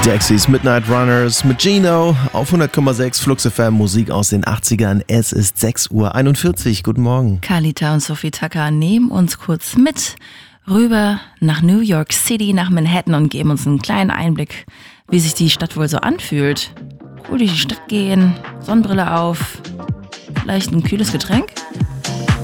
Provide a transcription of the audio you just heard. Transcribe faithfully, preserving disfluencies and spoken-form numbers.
Jaxies Midnight Runners mit Gino auf hundert Komma sechs Flux F M, Musik aus den achtzigern. Es ist sechs Uhr einundvierzig. Guten Morgen. Kalita und Sophie Tucker nehmen uns kurz mit rüber nach New York City, nach Manhattan und geben uns einen kleinen Einblick, wie sich die Stadt wohl so anfühlt. Cool durch die Stadt gehen, Sonnenbrille auf, vielleicht ein kühles Getränk.